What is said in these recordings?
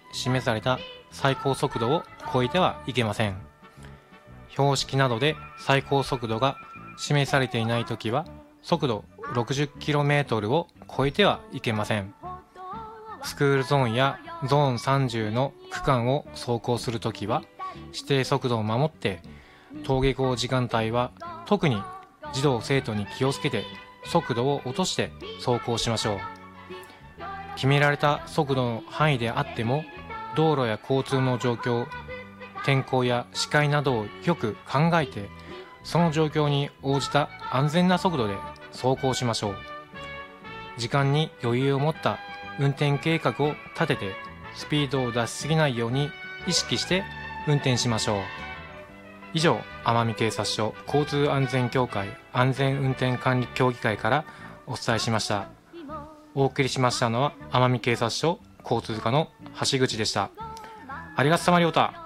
示された最高速度を超えてはいけません。標識などで最高速度が示されていないときは速度 60km を超えてはいけません。スクールゾーンやゾーン30の区間を走行するときは指定速度を守って、登下校時間帯は特に児童生徒に気をつけて速度を落として走行しましょう。決められた速度の範囲であっても、道路や交通の状況、天候や視界などをよく考えて、その状況に応じた安全な速度で走行しましょう。時間に余裕を持った運転計画を立てて、スピードを出しすぎないように意識して運転しましょう。以上、奄美警察署交通安全協会安全運転管理協議会からお伝えしました。お送りしましたのは奄美警察署交通課の橋口でした。ありがとさまりょうた。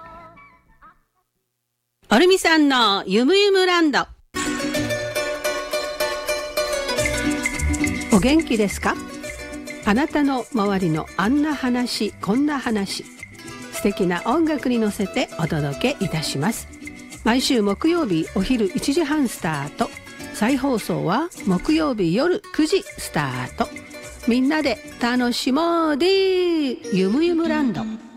おるみさんのゆむゆむランド。お元気ですか？あなたの周りのあんな話こんな話、素敵な音楽に乗せてお届けいたします。毎週木曜日お昼1時半スタート、再放送は木曜日夜9時スタート。みんなで楽しもうでゆむゆむランド。